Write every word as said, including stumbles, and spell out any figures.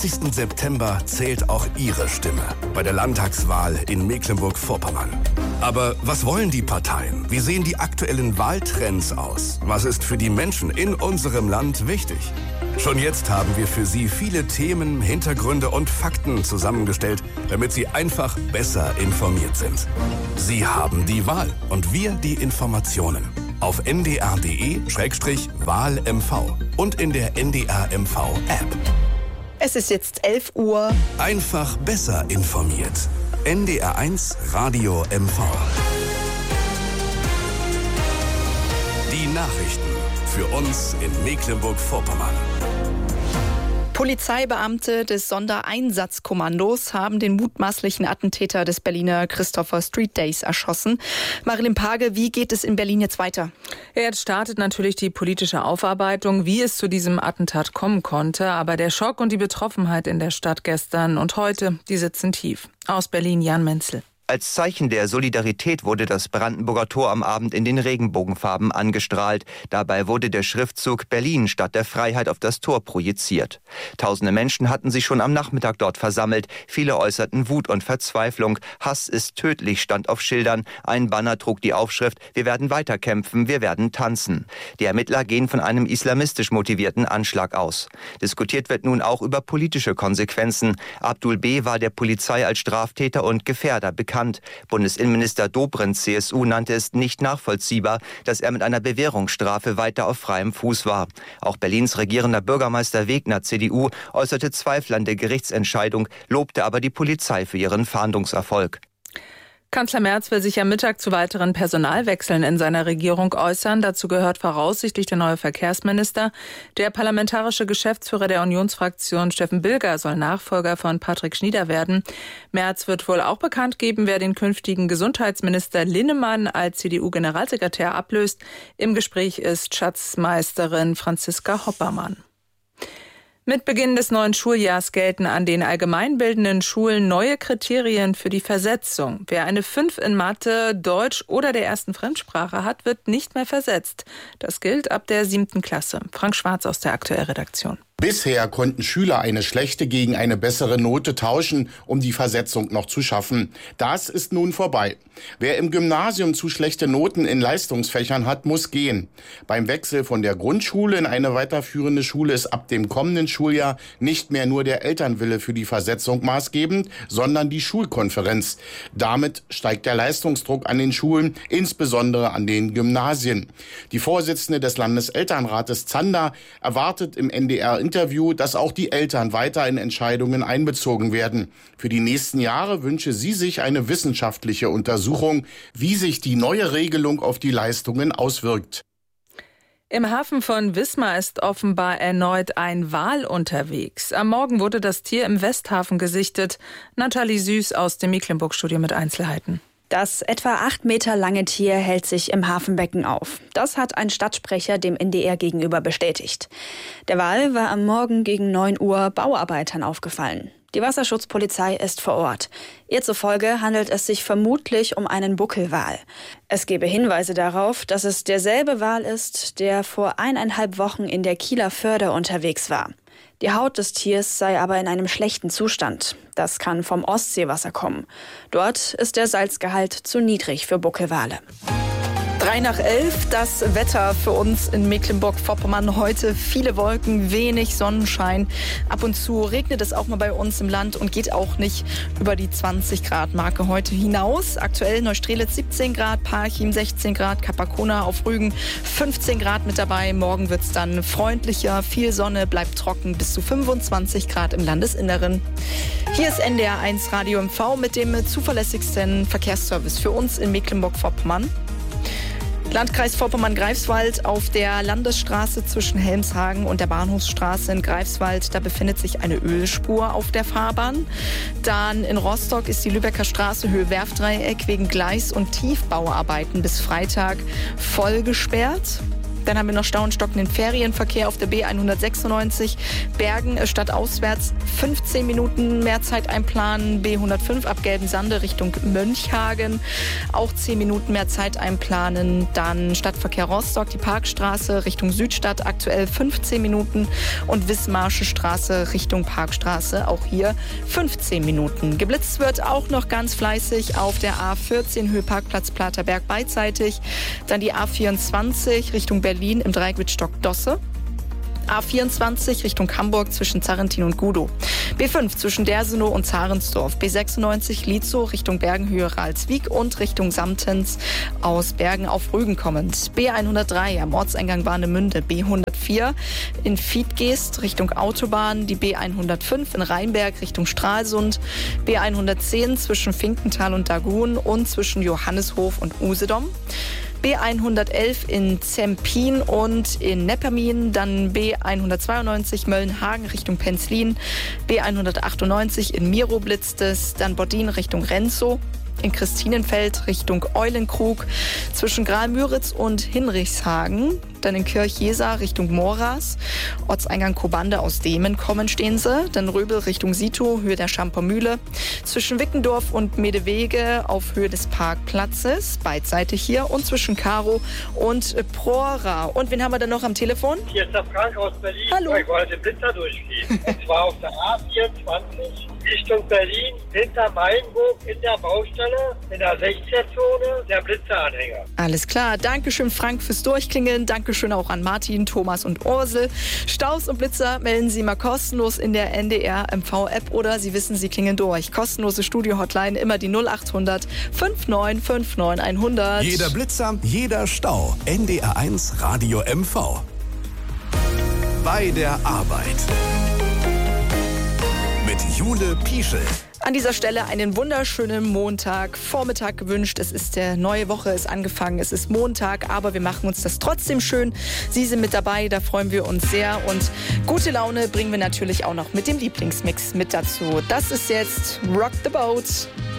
zwanzigsten September zählt auch Ihre Stimme bei der Landtagswahl in Mecklenburg-Vorpommern. Aber was wollen die Parteien? Wie sehen die aktuellen Wahltrends aus? Was ist für die Menschen in unserem Land wichtig? Schon jetzt haben wir für Sie viele Themen, Hintergründe und Fakten zusammengestellt, damit Sie einfach besser informiert sind. Sie haben die Wahl und wir die Informationen. Auf n d r punkt d e Schrägstrich Wahl M V und in der N D R M V App. Es ist jetzt elf Uhr. Einfach besser informiert. N D R eins Radio M V. Die Nachrichten für uns in Mecklenburg-Vorpommern. Polizeibeamte des Sondereinsatzkommandos haben den mutmaßlichen Attentäter des Berliner Christopher Street Days erschossen. Marilyn Page, wie geht es in Berlin jetzt weiter? Jetzt startet natürlich die politische Aufarbeitung, wie es zu diesem Attentat kommen konnte. Aber der Schock und die Betroffenheit in der Stadt gestern und heute, die sitzen tief. Aus Berlin, Jan Menzel. Als Zeichen der Solidarität wurde das Brandenburger Tor am Abend in den Regenbogenfarben angestrahlt. Dabei wurde der Schriftzug Berlin Stadt der Freiheit auf das Tor projiziert. Tausende Menschen hatten sich schon am Nachmittag dort versammelt. Viele äußerten Wut und Verzweiflung. Hass ist tödlich, stand auf Schildern. Ein Banner trug die Aufschrift: Wir werden weiterkämpfen, wir werden tanzen. Die Ermittler gehen von einem islamistisch motivierten Anschlag aus. Diskutiert wird nun auch über politische Konsequenzen. Abdul B. war der Polizei als Straftäter und Gefährder bekannt. Bundesinnenminister Dobrindt, C S U, nannte es nicht nachvollziehbar, dass er mit einer Bewährungsstrafe weiter auf freiem Fuß war. Auch Berlins regierender Bürgermeister Wegner, C D U, äußerte Zweifel an der Gerichtsentscheidung, lobte aber die Polizei für ihren Fahndungserfolg. Kanzler Merz will sich am Mittag zu weiteren Personalwechseln in seiner Regierung äußern. Dazu gehört voraussichtlich der neue Verkehrsminister. Der parlamentarische Geschäftsführer der Unionsfraktion, Steffen Bilger, soll Nachfolger von Patrick Schnieder werden. Merz wird wohl auch bekannt geben, wer den künftigen Gesundheitsminister Linnemann als C D U-Generalsekretär ablöst. Im Gespräch ist Schatzmeisterin Franziska Hoppermann. Mit Beginn des neuen Schuljahrs gelten an den allgemeinbildenden Schulen neue Kriterien für die Versetzung. Wer eine fünf in Mathe, Deutsch oder der ersten Fremdsprache hat, wird nicht mehr versetzt. Das gilt ab der siebten Klasse. Frank Schwarz aus der Aktuell-Redaktion. Bisher konnten Schüler eine schlechte gegen eine bessere Note tauschen, um die Versetzung noch zu schaffen. Das ist nun vorbei. Wer im Gymnasium zu schlechte Noten in Leistungsfächern hat, muss gehen. Beim Wechsel von der Grundschule in eine weiterführende Schule ist ab dem kommenden Schuljahr nicht mehr nur der Elternwille für die Versetzung maßgebend, sondern die Schulkonferenz. Damit steigt der Leistungsdruck an den Schulen, insbesondere an den Gymnasien. Die Vorsitzende des Landeselternrates Zander erwartet im N D R Interview, dass auch die Eltern weiter in Entscheidungen einbezogen werden. Für die nächsten Jahre wünsche sie sich eine wissenschaftliche Untersuchung, wie sich die neue Regelung auf die Leistungen auswirkt. Im Hafen von Wismar ist offenbar erneut ein Wal unterwegs. Am Morgen wurde das Tier im Westhafen gesichtet. Nathalie Süß aus dem Mecklenburg-Studio mit Einzelheiten. Das etwa acht Meter lange Tier hält sich im Hafenbecken auf. Das hat ein Stadtsprecher dem N D R gegenüber bestätigt. Der Wal war am Morgen gegen neun Uhr Bauarbeitern aufgefallen. Die Wasserschutzpolizei ist vor Ort. Ihr zufolge handelt es sich vermutlich um einen Buckelwal. Es gebe Hinweise darauf, dass es derselbe Wal ist, der vor eineinhalb Wochen in der Kieler Förde unterwegs war. Die Haut des Tiers sei aber in einem schlechten Zustand. Das kann vom Ostseewasser kommen. Dort ist der Salzgehalt zu niedrig für Buckelwale. Drei nach elf, das Wetter für uns in Mecklenburg-Vorpommern heute. Viele Wolken, wenig Sonnenschein. Ab und zu regnet es auch mal bei uns im Land und geht auch nicht über die zwanzig Grad Marke heute hinaus. Aktuell Neustrelitz siebzehn Grad, Parchim sechzehn Grad, Kapakona auf Rügen fünfzehn Grad mit dabei. Morgen wird es dann freundlicher, viel Sonne, bleibt trocken, bis zu fünfundzwanzig Grad im Landesinneren. Hier ist N D R eins Radio M V mit dem zuverlässigsten Verkehrsservice für uns in Mecklenburg-Vorpommern. Landkreis Vorpommern-Greifswald auf der Landesstraße zwischen Helmshagen und der Bahnhofsstraße in Greifswald. Da befindet sich eine Ölspur auf der Fahrbahn. Dann in Rostock ist die Lübecker Straße Höhe Werftdreieck wegen Gleis- und Tiefbauarbeiten bis Freitag voll gesperrt. Dann haben wir noch Stau und stockenden Ferienverkehr auf der B hundertsechsundneunzig. Bergen stadtauswärts fünfzehn Minuten mehr Zeit einplanen. B hundertfünf ab Gelbensande Richtung Mönchhagen. Auch zehn Minuten mehr Zeit einplanen. Dann Stadtverkehr Rostock, die Parkstraße Richtung Südstadt aktuell fünfzehn Minuten. Und Wismarsche Straße Richtung Parkstraße auch hier fünfzehn Minuten. Geblitzt wird auch noch ganz fleißig auf der A vierzehn Höhe Parkplatz Platerberg beidseitig. Dann die A vierundzwanzig Richtung Berlin im Dreieck Wittstock-Dosse. A vierundzwanzig Richtung Hamburg zwischen Zarrentin und Gudow. B fünf zwischen Dersenow und Zarensdorf. B sechsundneunzig Lietzow Richtung Bergenhöhe Ralswiek und Richtung Samtens aus Bergen auf Rügen kommend. B hundertdrei am Ortseingang Warnemünde. B hundertvier in Fiedgeest Richtung Autobahn. Die B hundertfünf in Rheinberg Richtung Stralsund. B hundertzehn zwischen Finkenthal und Dagun und zwischen Johanneshof und Usedom. B hundertelf in Zempin und in Neppermin, dann B hundertzweiundneunzig Möllenhagen Richtung Penzlin, B hundertachtundneunzig in Miro blitzt es, dann Boddin Richtung Renzow, in Christinenfeld Richtung Eulenkrug, zwischen Graal-Müritz und Hinrichshagen, dann in Kirch-Jeser Richtung Moras, Ortseingang Kobande aus Demen kommen stehen sie, dann Röbel Richtung Sito, Höhe der Schampermühle, zwischen Wickendorf und Medewege auf Höhe des Parkplatzes, beidseitig hier, und zwischen Karo und Prora. Und wen haben wir denn noch am Telefon? Hier ist der Frank aus Berlin. Hallo. Ich wollte den Blitzer durchgehen. Und zwar auf der A vierundzwanzig Richtung Berlin, hinter Mainburg in der Baustelle, in der sechzehn-Zone, der Blitzeranhänger. Alles klar. Dankeschön, Frank, fürs Durchklingeln. Dankeschön auch an Martin, Thomas und Ursel. Staus und Blitzer melden Sie mal kostenlos in der N D R M V-App oder Sie wissen, Sie klingeln durch. Kostenlose Studio-Hotline, immer die null achthundert neunundfünfzig neunundfünfzig hundert. Jeder Blitzer, jeder Stau. N D R eins Radio M V. Bei der Arbeit. Mit Jule Pieschel. An dieser Stelle einen wunderschönen Montagvormittag gewünscht. Es ist der neue Woche, ist angefangen, es ist Montag, aber wir machen uns das trotzdem schön. Sie sind mit dabei, da freuen wir uns sehr. Und gute Laune bringen wir natürlich auch noch mit dem Lieblingsmix mit dazu. Das ist jetzt Rock the Boat.